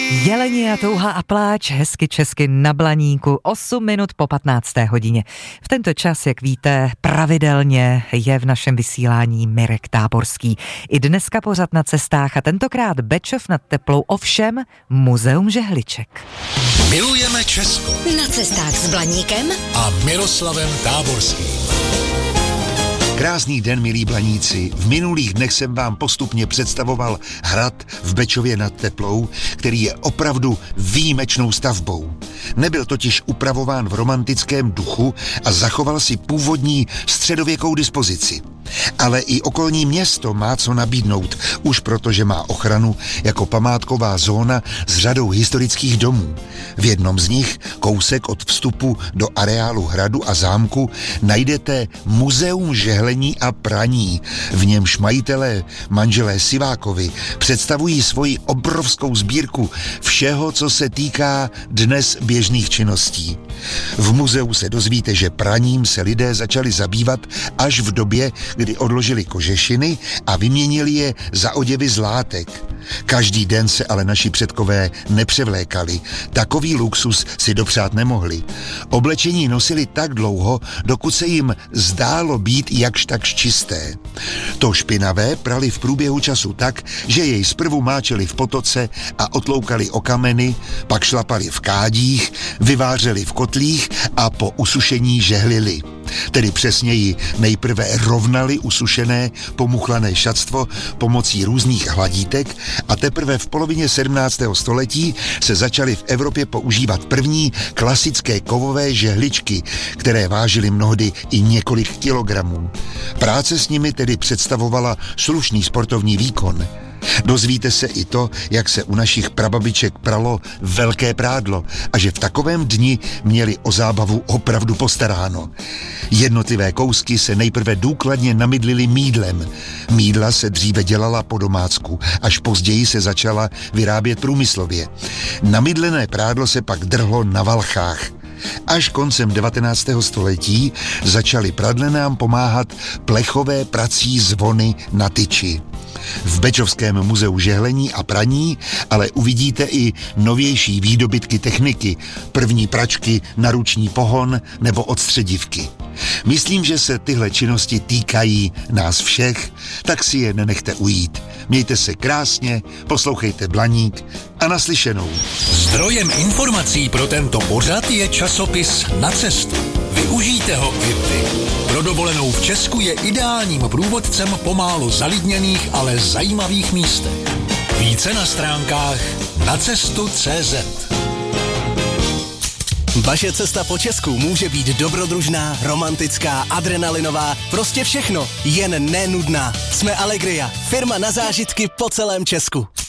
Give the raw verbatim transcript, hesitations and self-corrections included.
Jeleni a touha a pláč, hezky česky na Blaníku, osm minut po patnácté hodině. V tento čas, jak víte, pravidelně je v našem vysílání Mirek Táborský. I dneska pořad na cestách a tentokrát Bečov nad Teplou, ovšem Muzeum žehliček. Milujeme Česko. Na cestách s Blaníkem a Miroslavem Táborským. Krásný den, milí Blaníci. V minulých dnech jsem vám postupně představoval hrad v Bečově nad Teplou, který je opravdu výjimečnou stavbou. Nebyl totiž upravován v romantickém duchu a zachoval si původní středověkou dispozici. Ale i okolní město má co nabídnout, už protože má ochranu jako památková zóna s řadou historických domů. V jednom z nich, kousek od vstupu do areálu hradu a zámku, najdete Muzeum žehlení a praní. V němž majitelé, manželé Sivákovi, představují svoji obrovskou sbírku všeho, co se týká dnes běžných činností. V muzeu se dozvíte, že praním se lidé začali zabývat až v době, kdy odložili kožešiny a vyměnili je za oděvy z látek. Každý den se ale naši předkové nepřevlékali. Takový luxus si dopřát nemohli. Oblečení nosili tak dlouho, dokud se jim zdálo být jakž takž čisté. To špinavé prali v průběhu času tak, že jej zprvu máčeli v potoce a otloukali o kameny, pak šlapali v kádích, vyvářeli v kotlích a po usušení žehlili. Tedy přesněji nejprve rovnali usušené, pomuchlané šatstvo pomocí různých hladítek a teprve v polovině sedmnáctého století se začaly v Evropě používat první klasické kovové žehličky, které vážily mnohdy i několik kilogramů. Práce s nimi tedy představovala slušný sportovní výkon. Dozvíte se i to, jak se u našich prababiček pralo velké prádlo a že v takovém dni měli o zábavu opravdu postaráno. Jednotlivé kousky se nejprve důkladně namydlily mýdlem. Mýdla se dříve dělala po domácku, až později se začala vyrábět průmyslově. Namydlené prádlo se pak drhlo na valchách. Až koncem devatenáctého století začaly pradlenám pomáhat plechové prací zvony na tyči. V Bečovském muzeu žehlení a praní ale uvidíte i novější výdobytky techniky, první pračky na ruční pohon nebo odstředivky. Myslím, že se tyhle činnosti týkají nás všech, tak si je nenechte ujít. Mějte se krásně, poslouchejte Blaník a naslyšenou. Zdrojem informací pro tento pořad je časopis Na cestu. Využijte ho i vy. Pro dovolenou v Česku je ideálním průvodcem po málo zalidněných, ale zajímavých místech. Více na stránkách nacestu tečka cé zet. Vaše cesta po Česku může být dobrodružná, romantická, adrenalinová, prostě všechno, jen nenudná. Jsme Allegria, firma na zážitky po celém Česku.